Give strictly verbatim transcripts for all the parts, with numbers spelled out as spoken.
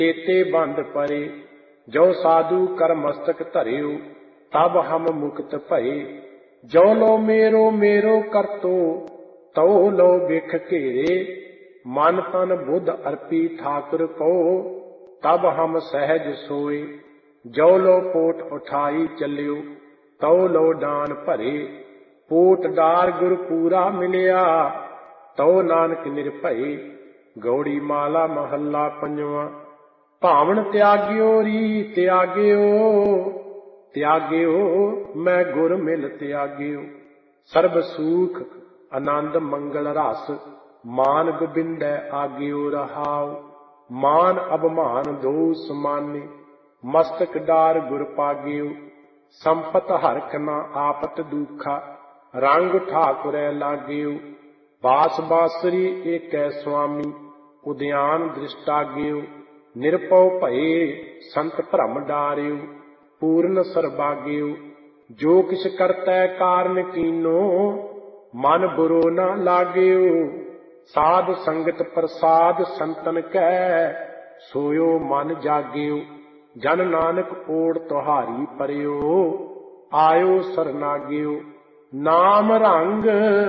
तेते बंद परे। जो साधु कर मस्तक धरियो तब हम मुक्त भये। जो लो मेरो मेरो करतो तो लो बिख घेरे। मन तन बुध अर्पी ठाकुर को तब हम सहज सोए। जो लो पोट उठाई चलियो तो लो डान भरे। पोट डार गुर पूरा मिलिया तो नानक निर्भय। गौड़ी माला महला पंजवा। भावण त्याग्यो री त्याग्यो त्याग्यो मैं गुर मिल त्याग्यो। सर्ब सुख आनंद मंगल रस मान गोबिंद आग्यो रहाओ। मान अभिमान दो समाने मस्तक डार गुर पाग्यो। संपत हरख न आपत दुखा रंग ठाकुर लाग्यो। बास बासरी एक स्वामी उद्यान दृष्टाग्यो। निरपौ भये संत भ्रम डार्यो पूर्ण सर्बाग्यो। जो किछ करतै कारण कीनो मन बुरो न लाग्यो। साध संगत प्रसाद संतन कै सोयो मन जाग्यो। जन नानक ओढ़ तुहारी परियो आयो सरनाग्यो। नाम रंग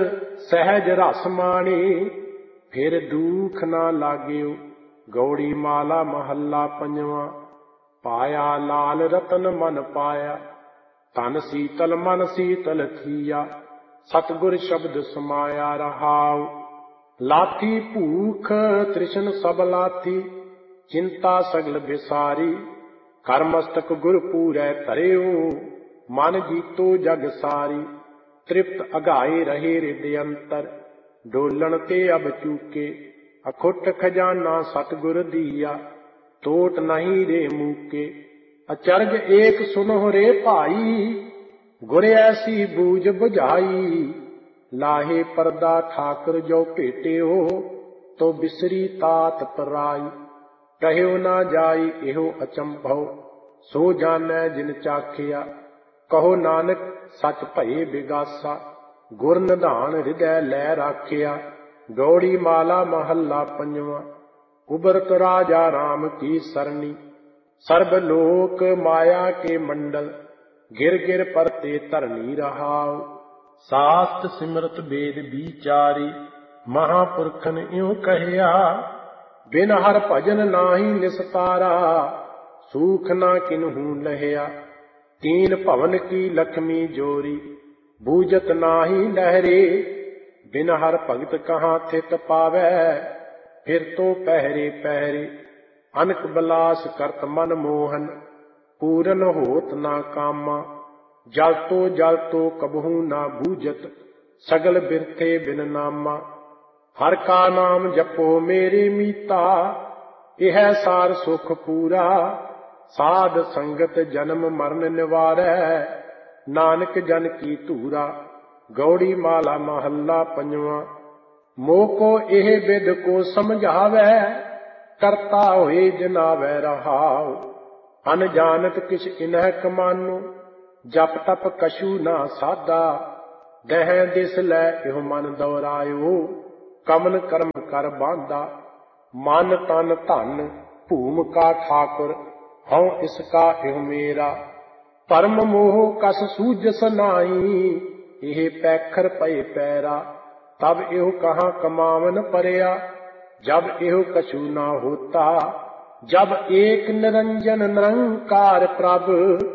सहज रस माणे फिर दुख न लाग्यो। गौड़ी माला महला पंजवा। पाया लाल रतन मन पाया तन शीतल मन शीतल थिया। सतगुर शब्द समाया रहाओ। लाथी भूख तृष्ण सब लाथी चिंता सगल बिसारी। कर मस्तक गुर पूरै धरियो मन जीतो जग सारी। तृप्त अगाए रहे हृदय अंतर डोलन ते अब चूके। अखुट खजाना सतगुर दिया टोट नहीं रे मूके। अचरज एक सुनो रे भाई गुर ऐसी बूझ बुझाई। लाहे परदा ठाकुर जो भेटे हो तो बिसरी तात पराई। कहो ना जाई एहो अचंभव सो जानै जिन चाखिया। कहो नानक सच भये बिगासा गुर निधान हृदय लै राखिया। गौड़ी माला महला पंजवा। उबरत राजा राम की सरनी सर्ब लोक माया के मंडल। गिर गिर परते धरनी रहाओ। शास्त्र सिमरत वेद विचारी महापुरखन इउं कहिया। बिन हर भजन नाही निस्तारा सूख ना किन्हू लहिया। तीन भवन की लक्ष्मी जोरी बूझत नाही लहरे। बिन हर भगत कहाँ थित पावै फिर तो पहरे पहरे। अनक बलास करत मन मोहन पूरन होत ना कामा। जल तो जल तो कबहू ना बूझत सगल बिरथे बिन नामा। हर का नाम जपो मेरे मीता यह सार सुख पूरा। साध संगत जन्म मरण निवारै नानक जन की धूरा। गौड़ी माला महला पंजवा। मोह को एह विद को समझावै करता होए जनावै रहाओ। अनजानत किछ इन्ह कमानो जप तप कछु ना साधा। दह दिस लै इहो मन दौरायो कमन कर्म कर बांधा। मन तन धन भूम का ठाकुर हूँ इसका इहो मेरा। परम मोह कस सूझस नाई यह पैखर पए पैरा। तब एहो कहाँ कमावन परया जब एहो कछु ना होता। जब एक निरंजन निरंकार प्रभ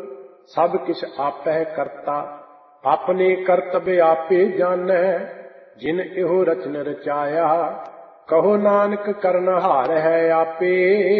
सब किछ आपै करता। अपने कर्तव्य आपे जानै जिन एहो रचन रचाया। कहो नानक करनहार है आपे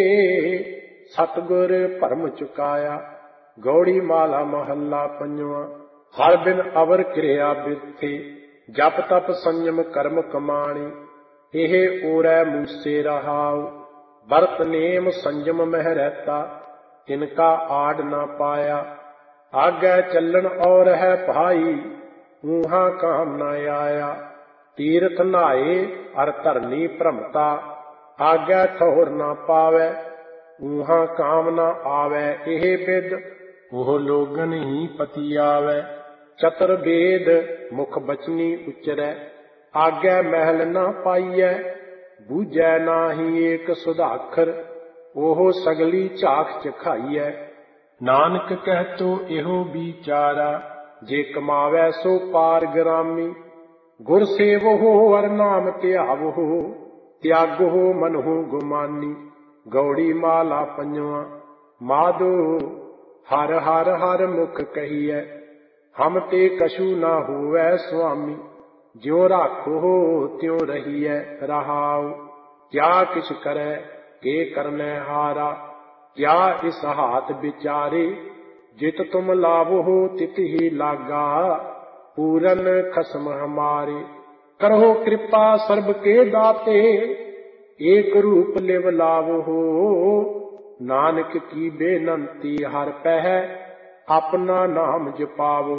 सतगुर भरम चुकाया। गौड़ी माला महला पंजवा। हर बिन अवर क्रिया बिरथे जप तप संयम कर्म कमाणी। एह ओरै मूसे रहाओ भरत नेम संयम मह रहता। तिनका आड ना पाया आगे चलन और है भाई। ऊहा काम न आया तीर्थ नहाए अर धरनी भ्रमता। आगे ठोर ना पावै ऊहा काम न आवै। एह बिद ओह लोगन ही पति आवै। चतुर्वेद मुख बचनी उचरै आगे महल ना पाइयै। बूझै नाही एक सुधाखर ਉਹ ਸਗਲੀ ਝਾਕ ਚਖਾਈਐ। ਨਾਨਕ ਕਹਿਤੋ ਇਹੋ ਵਿਚਾਰਾ, ਜੇ ਕਮਾਵੈ ਸੋ ਪਾਰ ਗ੍ਰਾਮੀ। ਗੁਰ ਸੇਵਹੁ ਅਰ ਨਾਮ ਧਿਆਵਹੁ, ਤਿਆਗਹੁ ਮਨਹੁ ਗੁਮਾਨੀ। ਗੌੜੀ ਮਾਲਾ ਪੰਜਵਾ। ਮਾਧੋ ਹਰ ਹਰ ਹਰ ਮੁਖ ਕਹੀਐ, ਹਮ ਤੇ ਕਛੂ ਨਾ ਹੋਵੈ ਸੁਆਮੀ। ਜਿਉ ਰਾਖੋ ਤਿਉ ਰਹੀਐ ਰਹਾਉ, ਕਿਆ ਕਿਛ ਕਰੈ ਕੇ ਕਰਨੈ ਹਾਰਾ। ਕਿਆ ਇਸ ਹਾਥ ਵਿਚਾਰੇ, ਜਿਤ ਤੁਮ ਲਾਵਹੁ ਤਿਤ ਹੀ ਲਾਗਾ। ਪੂਰਨ ਖਸਮ ਹਮਾਰੇ, ਕਰਹੁ ਕਿਰਪਾ ਸਰਬ ਕੇ ਦਾਤੇ। ਏਕ ਰੂਪ ਲਿਵ ਲਾਵਹੁ, ਨਾਨਕ ਕੀ ਬੇਨੰਤੀ ਹਰ ਪਹਿ। ਆਪਣਾ ਨਾਮ ਜਪਾਵਹੁ,